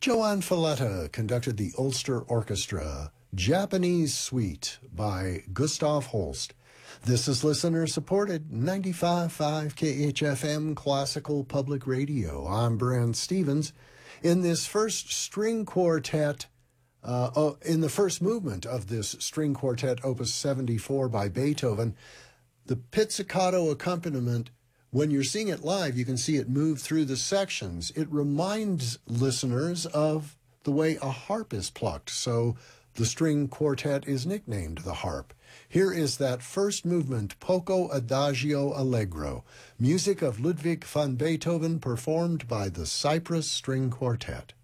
Joan Falletta conducted the Ulster Orchestra, Japanese Suite by Gustav Holst. This is listener-supported 95.5 KHFM Classical Public Radio. I'm Brent Stevens. In this first string quartet, in the first movement of this string quartet, Opus 74 by Beethoven, the pizzicato accompaniment, when you're seeing it live, you can see it move through the sections. It reminds listeners of the way a harp is plucked, so the string quartet is nicknamed the harp. Here is that first movement, Poco Adagio Allegro, music of Ludwig van Beethoven, performed by the Cyprus String Quartet.